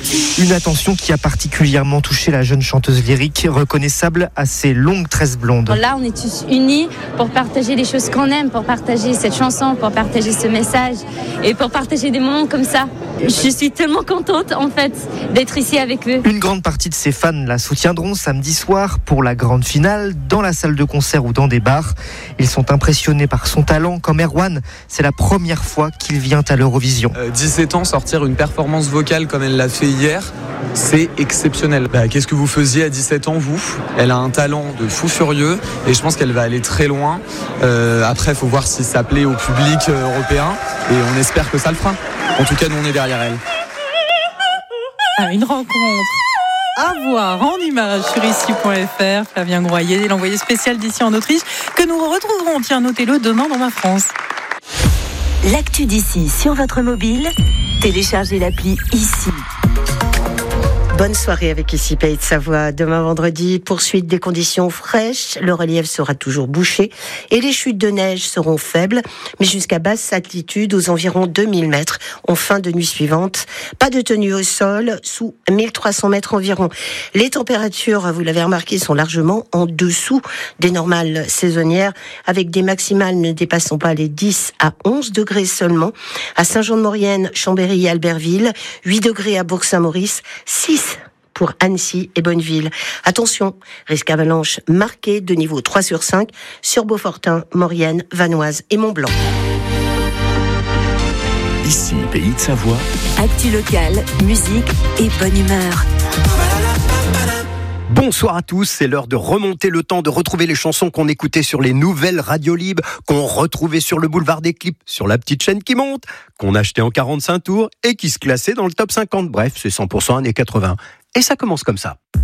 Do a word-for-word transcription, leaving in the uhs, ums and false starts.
Une attention qui a particulièrement touché la jeune chanteuse lyrique, reconnaissable à ses longues tresses blondes. Là, on est tous unis pour partager les choses qu'on aime, pour partager cette chanson, pour partager ce message et pour partager des moments comme ça. Je suis tellement contente, en fait, d'être ici avec eux. Une grande partie de ses fans la soutiendront samedi soir pour la grande finale, dans la salle de concert ou dans des bars. Ils sont impressionnés par son talent. Comme Erwan, c'est la première fois qu'il vient à l'Eurovision. Euh, dix-sept ans, sortir une performance vocale comme elle l'a fait hier, c'est exceptionnel. Bah, qu'est-ce que vous faisiez à dix-sept ans, vous ? Elle a un talent de fou furieux et je pense qu'elle va aller très loin. Euh, après, il faut voir si ça plaît au public euh, européen et on espère que ça le fera. En tout cas, nous, on est derrière elle. Ah, une rencontre à voir en images sur ici point f r. Flavien Groyer, l'envoyé spécial d'ici en Autriche, que nous retrouverons, tiens, notez-le, demain dans Ma France. L'actu d'ici sur votre mobile, téléchargez l'appli Ici. Bonne soirée avec Ici Pays de Savoie. Demain vendredi, poursuite des conditions fraîches. Le relief sera toujours bouché et les chutes de neige seront faibles, mais jusqu'à basse altitude, aux environs deux mille mètres, en fin de nuit suivante. Pas de tenue au sol, sous mille trois cents mètres environ. Les températures, vous l'avez remarqué, sont largement en dessous des normales saisonnières, avec des maximales ne dépassant pas les dix à onze degrés seulement. À Saint-Jean-de-Maurienne, Chambéry et Albertville, huit degrés à Bourg-Saint-Maurice, six pour Annecy et Bonneville. Attention, risque avalanche marqué de niveau trois sur cinq sur Beaufortin, Maurienne, Vanoise et Mont-Blanc. Ici, Pays de Savoie. Actu locale, musique et bonne humeur. Bonsoir à tous, c'est l'heure de remonter le temps, de retrouver les chansons qu'on écoutait sur les nouvelles radios libres, qu'on retrouvait sur le boulevard des clips, sur la petite chaîne qui monte, qu'on achetait en quarante-cinq tours et qui se classaient dans le top cinquante. Bref, c'est cent pour cent années quatre-vingts. Et ça commence comme ça.